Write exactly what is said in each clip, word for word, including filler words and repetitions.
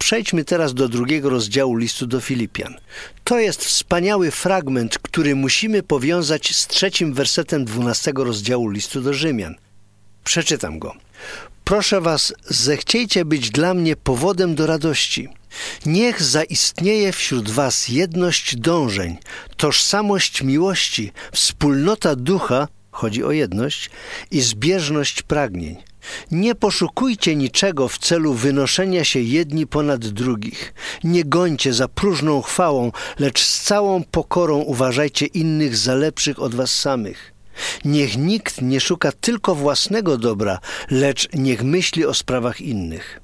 Przejdźmy teraz do drugiego rozdziału listu do Filipian. To jest wspaniały fragment, który musimy powiązać z trzecim wersetem dwunastego rozdziału listu do Rzymian. Przeczytam go. Proszę was, zechciejcie być dla mnie powodem do radości. Niech zaistnieje wśród was jedność dążeń, tożsamość miłości, wspólnota ducha, chodzi o jedność, i zbieżność pragnień. Nie poszukujcie niczego w celu wynoszenia się jedni ponad drugich. Nie gońcie za próżną chwałą, lecz z całą pokorą uważajcie innych za lepszych od was samych. Niech nikt nie szuka tylko własnego dobra, lecz niech myśli o sprawach innych.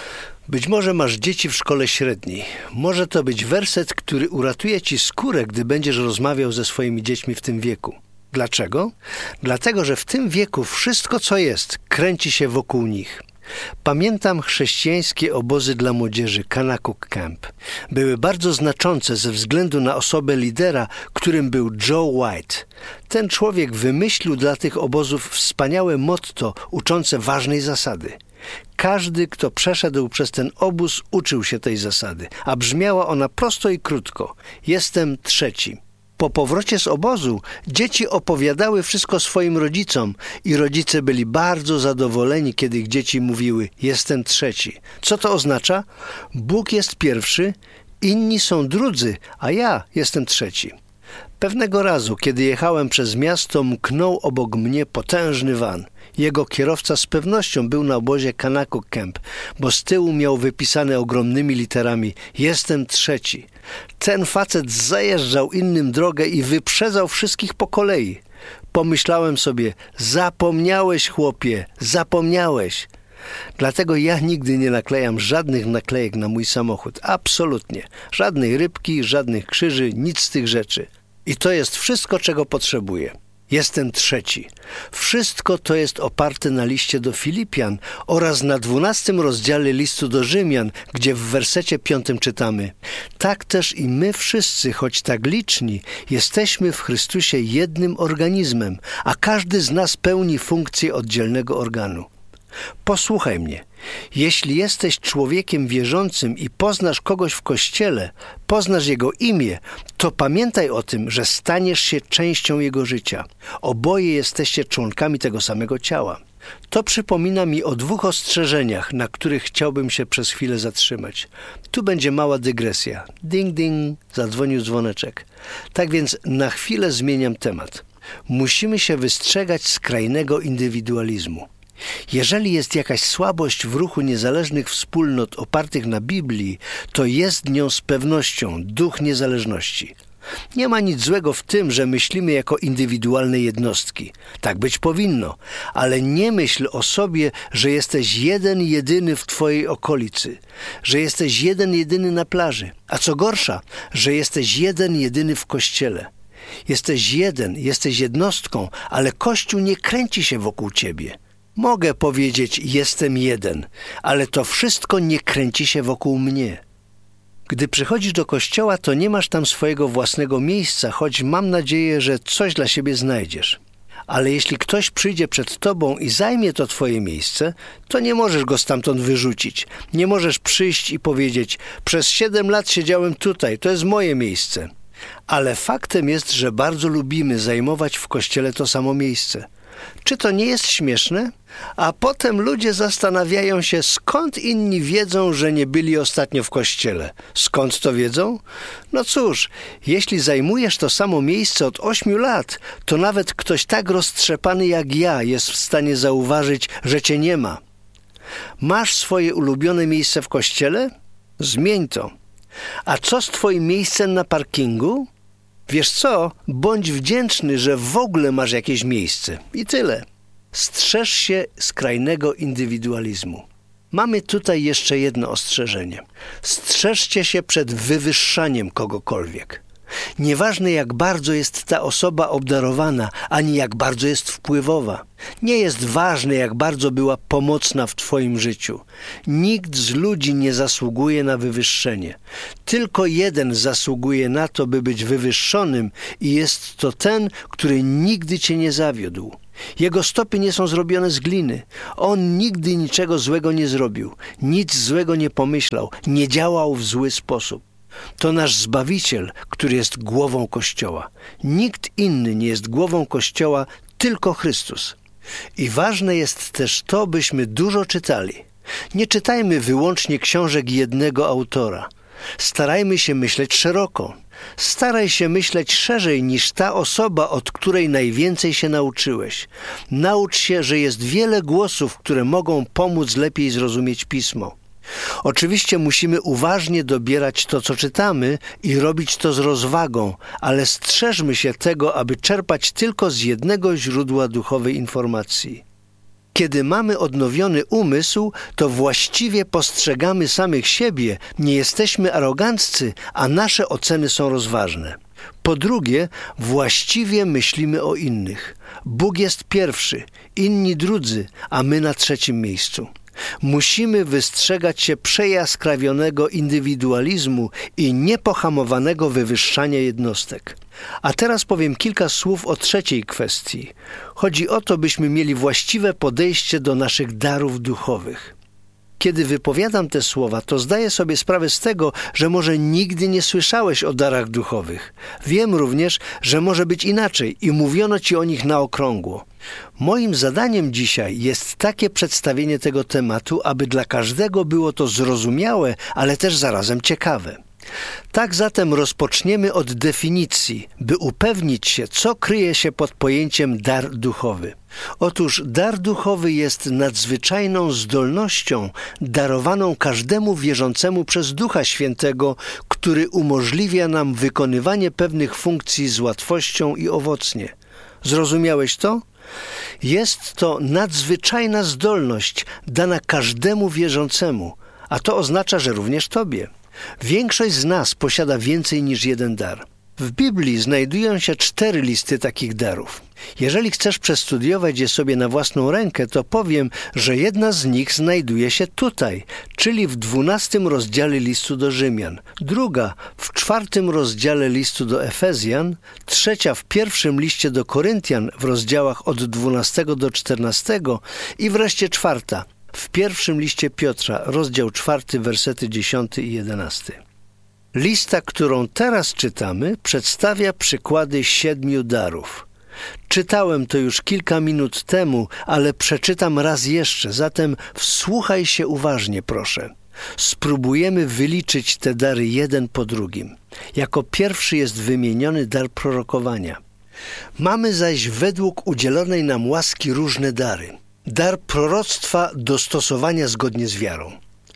Być może masz dzieci w szkole średniej. Może to być werset, który uratuje ci skórę, gdy będziesz rozmawiał ze swoimi dziećmi w tym wieku. Dlaczego? Dlatego, że w tym wieku wszystko, co jest, kręci się wokół nich. Pamiętam chrześcijańskie obozy dla młodzieży Kanakuk Camp. Były bardzo znaczące ze względu na osobę lidera, którym był Joe White. Ten człowiek wymyślił dla tych obozów wspaniałe motto uczące ważnej zasady. Każdy, kto przeszedł przez ten obóz, uczył się tej zasady, a brzmiała ona prosto i krótko. Jestem trzeci. Po powrocie z obozu dzieci opowiadały wszystko swoim rodzicom i rodzice byli bardzo zadowoleni, kiedy ich dzieci mówiły: jestem trzeci. Co to oznacza? Bóg jest pierwszy, inni są drudzy, a ja jestem trzeci. Pewnego razu, kiedy jechałem przez miasto, mknął obok mnie potężny van. Jego kierowca z pewnością był na obozie Kanakuk Camp, bo z tyłu miał wypisane ogromnymi literami: jestem trzeci. Ten facet zajeżdżał innym drogę i wyprzedzał wszystkich po kolei. Pomyślałem sobie: zapomniałeś, chłopie, zapomniałeś. Dlatego ja nigdy nie naklejam żadnych naklejek na mój samochód. Absolutnie. Żadnej rybki, żadnych krzyży, nic z tych rzeczy. I to jest wszystko, czego potrzebuję. Jestem trzeci. Wszystko to jest oparte na liście do Filipian oraz na dwunastym rozdziale listu do Rzymian, gdzie w wersecie piątym czytamy: tak też i my wszyscy, choć tak liczni, jesteśmy w Chrystusie jednym organizmem, a każdy z nas pełni funkcję oddzielnego organu. Posłuchaj mnie. Jeśli jesteś człowiekiem wierzącym i poznasz kogoś w kościele, poznasz jego imię, to pamiętaj o tym, że staniesz się częścią jego życia. Oboje jesteście członkami tego samego ciała. To przypomina mi o dwóch ostrzeżeniach, na których chciałbym się przez chwilę zatrzymać. Tu będzie mała dygresja. Ding, ding, zadzwonił dzwoneczek. Tak więc na chwilę zmieniam temat. Musimy się wystrzegać skrajnego indywidualizmu. Jeżeli jest jakaś słabość w ruchu niezależnych wspólnot opartych na Biblii, to jest nią z pewnością duch niezależności. Nie ma nic złego w tym, że myślimy jako indywidualne jednostki. Tak być powinno, ale nie myśl o sobie, że jesteś jeden jedyny w twojej okolicy, że jesteś jeden jedyny na plaży, a co gorsza, że jesteś jeden jedyny w kościele. Jesteś jeden, jesteś jednostką, ale Kościół nie kręci się wokół ciebie. Mogę powiedzieć: jestem jeden, ale to wszystko nie kręci się wokół mnie. Gdy przychodzisz do kościoła, to nie masz tam swojego własnego miejsca, choć mam nadzieję, że coś dla siebie znajdziesz. Ale jeśli ktoś przyjdzie przed tobą i zajmie to twoje miejsce, to nie możesz go stamtąd wyrzucić. Nie możesz przyjść i powiedzieć: przez siedem lat siedziałem tutaj, to jest moje miejsce. Ale faktem jest, że bardzo lubimy zajmować w kościele to samo miejsce. Czy to nie jest śmieszne? A potem ludzie zastanawiają się, skąd inni wiedzą, że nie byli ostatnio w kościele. Skąd to wiedzą? No cóż, jeśli zajmujesz to samo miejsce od ośmiu lat, to nawet ktoś tak roztrzepany jak ja jest w stanie zauważyć, że cię nie ma. Masz swoje ulubione miejsce w kościele? Zmień to. A co z twoim miejscem na parkingu? Wiesz co? Bądź wdzięczny, że w ogóle masz jakieś miejsce. I tyle. Strzeż się skrajnego indywidualizmu. Mamy tutaj jeszcze jedno ostrzeżenie. Strzeżcie się przed wywyższaniem kogokolwiek. Nieważne, jak bardzo jest ta osoba obdarowana, ani jak bardzo jest wpływowa. Nie jest ważne, jak bardzo była pomocna w twoim życiu. Nikt z ludzi nie zasługuje na wywyższenie. Tylko jeden zasługuje na to, by być wywyższonym, i jest to ten, który nigdy cię nie zawiódł. Jego stopy nie są zrobione z gliny. On nigdy niczego złego nie zrobił, nic złego nie pomyślał, nie działał w zły sposób. To nasz Zbawiciel, który jest głową Kościoła. Nikt inny nie jest głową Kościoła, tylko Chrystus. I ważne jest też to, byśmy dużo czytali. Nie czytajmy wyłącznie książek jednego autora. Starajmy się myśleć szeroko. Staraj się myśleć szerzej niż ta osoba, od której najwięcej się nauczyłeś. Naucz się, że jest wiele głosów, które mogą pomóc lepiej zrozumieć Pismo. Oczywiście musimy uważnie dobierać to, co czytamy i robić to z rozwagą, ale strzeżmy się tego, aby czerpać tylko z jednego źródła duchowej informacji. Kiedy mamy odnowiony umysł, to właściwie postrzegamy samych siebie, nie jesteśmy aroganccy, a nasze oceny są rozważne. Po drugie, właściwie myślimy o innych. Bóg jest pierwszy, inni drudzy, a my na trzecim miejscu. Musimy wystrzegać się przejaskrawionego indywidualizmu i niepohamowanego wywyższania jednostek. A teraz powiem kilka słów o trzeciej kwestii. Chodzi o to, byśmy mieli właściwe podejście do naszych darów duchowych. Kiedy wypowiadam te słowa, to zdaję sobie sprawę z tego, że może nigdy nie słyszałeś o darach duchowych. Wiem również, że może być inaczej i mówiono ci o nich na okrągło. Moim zadaniem dzisiaj jest takie przedstawienie tego tematu, aby dla każdego było to zrozumiałe, ale też zarazem ciekawe. Tak zatem rozpoczniemy od definicji, by upewnić się, co kryje się pod pojęciem dar duchowy. Otóż dar duchowy jest nadzwyczajną zdolnością darowaną każdemu wierzącemu przez Ducha Świętego, który umożliwia nam wykonywanie pewnych funkcji z łatwością i owocnie. Zrozumiałeś to? Jest to nadzwyczajna zdolność dana każdemu wierzącemu, a to oznacza, że również tobie. Większość z nas posiada więcej niż jeden dar. W Biblii znajdują się cztery listy takich darów. Jeżeli chcesz przestudiować je sobie na własną rękę, to powiem, że jedna z nich znajduje się tutaj, czyli w dwunastym rozdziale listu do Rzymian, druga w czwartym rozdziale listu do Efezjan, trzecia w pierwszym liście do Koryntian w rozdziałach od dwunastego do czternastego i wreszcie czwarta w pierwszym liście Piotra, rozdział czwarty, wersety dziesiąty i jedenasty. Lista, którą teraz czytamy, przedstawia przykłady siedmiu darów. Czytałem to już kilka minut temu, ale przeczytam raz jeszcze, zatem wsłuchaj się uważnie, proszę. Spróbujemy wyliczyć te dary jeden po drugim. Jako pierwszy jest wymieniony dar prorokowania. Mamy zaś według udzielonej nam łaski różne dary. Dar proroctwa do stosowania zgodnie z wiarą.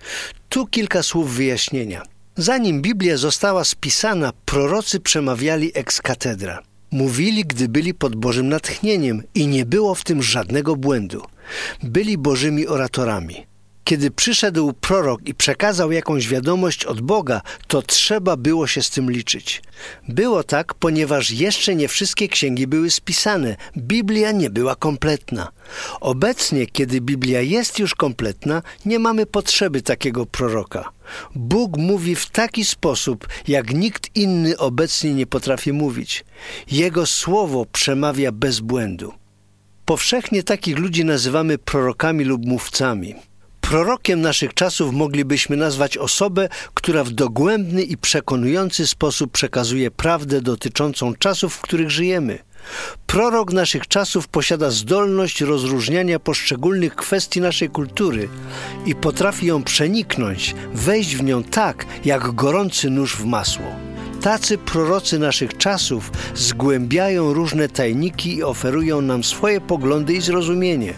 Tu kilka słów wyjaśnienia. Zanim Biblia została spisana, prorocy przemawiali ex cathedra. Mówili, gdy byli pod Bożym natchnieniem i nie było w tym żadnego błędu. Byli Bożymi oratorami. Kiedy przyszedł prorok i przekazał jakąś wiadomość od Boga, to trzeba było się z tym liczyć. Było tak, ponieważ jeszcze nie wszystkie księgi były spisane. Biblia nie była kompletna. Obecnie, kiedy Biblia jest już kompletna, nie mamy potrzeby takiego proroka. Bóg mówi w taki sposób, jak nikt inny obecnie nie potrafi mówić. Jego słowo przemawia bez błędu. Powszechnie takich ludzi nazywamy prorokami lub mówcami. Prorokiem naszych czasów moglibyśmy nazwać osobę, która w dogłębny i przekonujący sposób przekazuje prawdę dotyczącą czasów, w których żyjemy. Prorok naszych czasów posiada zdolność rozróżniania poszczególnych kwestii naszej kultury i potrafi ją przeniknąć, wejść w nią tak, jak gorący nóż w masło. Tacy prorocy naszych czasów zgłębiają różne tajniki i oferują nam swoje poglądy i zrozumienie.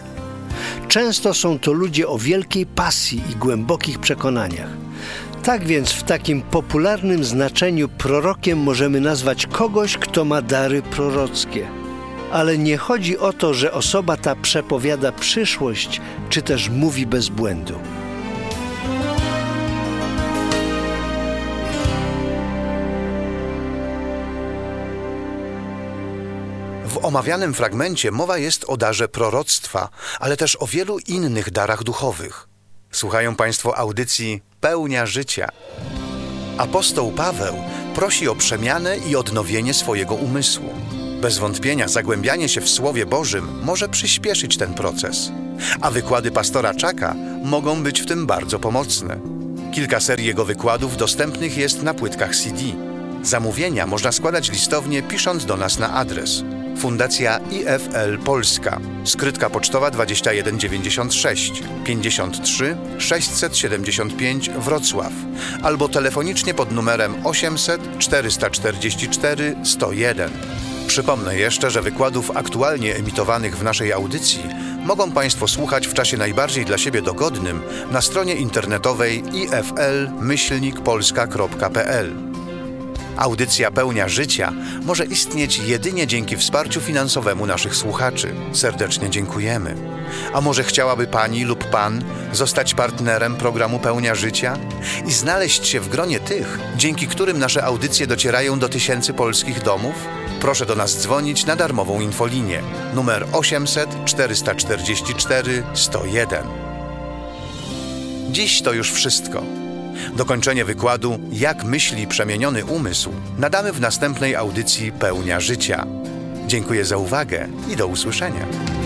Często są to ludzie o wielkiej pasji i głębokich przekonaniach. Tak więc w takim popularnym znaczeniu prorokiem możemy nazwać kogoś, kto ma dary prorockie. Ale nie chodzi o to, że osoba ta przepowiada przyszłość, czy też mówi bez błędu. W omawianym fragmencie mowa jest o darze proroctwa, ale też o wielu innych darach duchowych. Słuchają Państwo audycji Pełnia Życia. Apostoł Paweł prosi o przemianę i odnowienie swojego umysłu. Bez wątpienia zagłębianie się w Słowie Bożym może przyspieszyć ten proces, a wykłady pastora Chucka mogą być w tym bardzo pomocne. Kilka serii jego wykładów dostępnych jest na płytkach C D. Zamówienia można składać listownie, pisząc do nas na adres Fundacja I F L Polska, skrytka pocztowa dwadzieścia jeden dziewięćdziesiąt sześć pięćdziesiąt trzy sześćset siedemdziesiąt pięć Wrocław albo telefonicznie pod numerem osiemset czterysta czterdzieści cztery sto jeden. Przypomnę jeszcze, że wykładów aktualnie emitowanych w naszej audycji mogą Państwo słuchać w czasie najbardziej dla siebie dogodnym na stronie internetowej i f l myślnik polska kropka p l. Audycja Pełnia Życia może istnieć jedynie dzięki wsparciu finansowemu naszych słuchaczy. Serdecznie dziękujemy. A może chciałaby Pani lub Pan zostać partnerem programu Pełnia Życia i znaleźć się w gronie tych, dzięki którym nasze audycje docierają do tysięcy polskich domów? Proszę do nas dzwonić na darmową infolinię numer osiemset czterysta czterdzieści cztery sto jeden. Dziś to już wszystko. Dokończenie wykładu Jak myśli przemieniony umysł nadamy w następnej audycji Pełnia Życia. Dziękuję za uwagę i do usłyszenia.